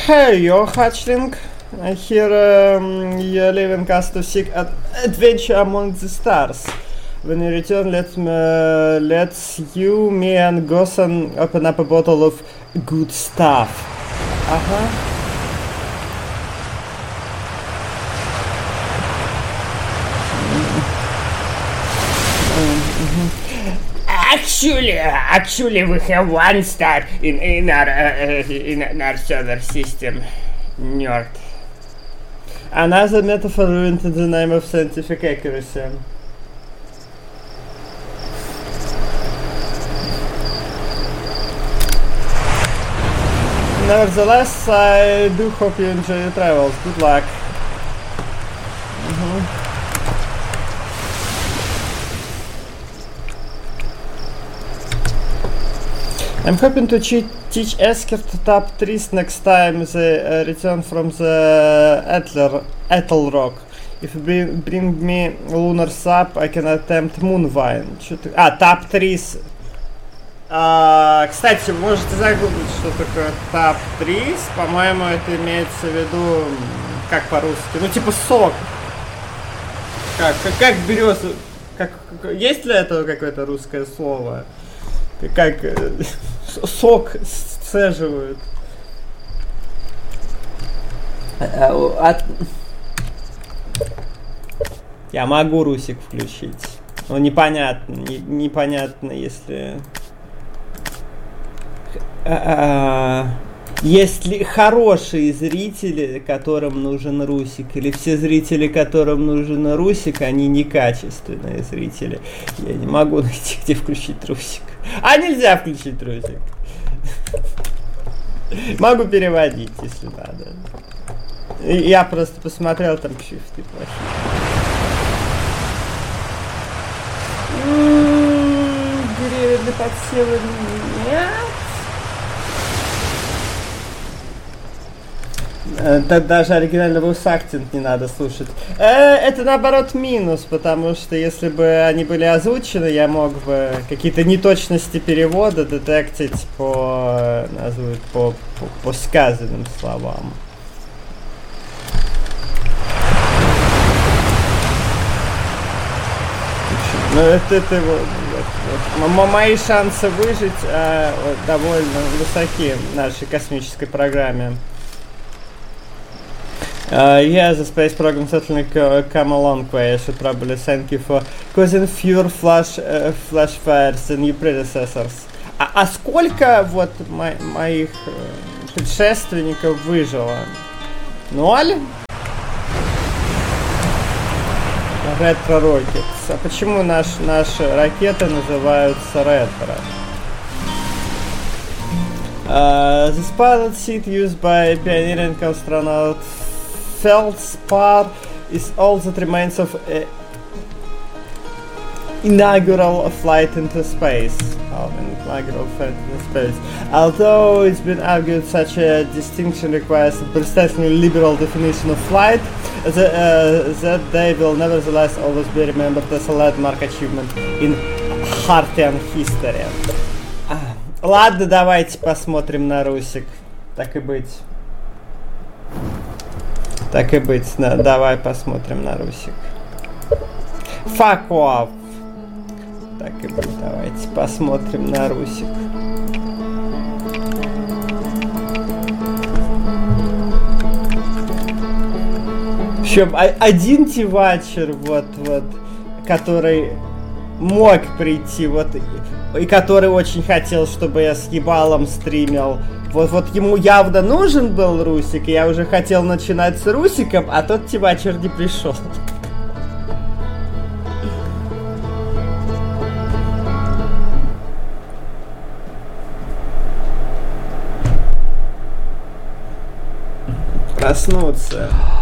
Hey, yo, hatchling. I hear you're leaving us to seek adventure among the stars. When you return, let's you, me, and Gosan open up a bottle of good stuff. Uh-huh. Actually, we have one star in our solar system. Nerd. Another metaphor ruined in the name of scientific accuracy. Nevertheless, I do hope you enjoy your travels. Good luck. I'm hoping to teach Esker to tap trees next time they return from the Ethel Rock. If you bring me lunar sap, I can attempt Moonvine. Tap trees. Кстати, вы можете загуглить, что такое tap trees. По-моему, это имеется в виду, как по-русски, ну типа сок. Как береза. Есть для этого какое-то русское слово? Как сок сцеживают. Я могу русик включить. Но непонятно, если... Есть ли хорошие зрители, которым нужен русик, или все зрители, которым нужен русик, они некачественные зрители. Я не могу найти, где включить русик. Нельзя включить русик. Могу переводить, если надо. Я просто посмотрел, там шрифты плохие. Деревья для подсева нет. Так даже оригинальный voice-acting не надо слушать. Это наоборот минус, потому что если бы они были озвучены, я мог бы какие-то неточности перевода детектить по сказанным словам. Ну это вот. Мои шансы выжить довольно высоки в нашей космической программе. Yeah, the space program certainly come a long way. I should probably thank you for causing fewer flash fires than your predecessors. Сколько вот моих предшественников выжило? 0? Ретро Rockets. А почему наши ракеты называются ретро? This pilot seat used by pioneering astronaut Feldspar is all that remains of inaugural flight into space. Although it's been argued such a distinction requires a precisely liberal definition of flight, that day will nevertheless always be remembered as a landmark achievement in Hartian history. Ладно, давайте посмотрим на русик. Так и быть, давай посмотрим на русик. Fuck off. Так и быть, давайте посмотрим на русик. В общем, один тивачер, вот, который мог прийти, вот, и который очень хотел, чтобы я с ебалом стримил. Вот ему явно нужен был русик, и я уже хотел начинать с русиком, а тот тивачер не пришел. Проснуться.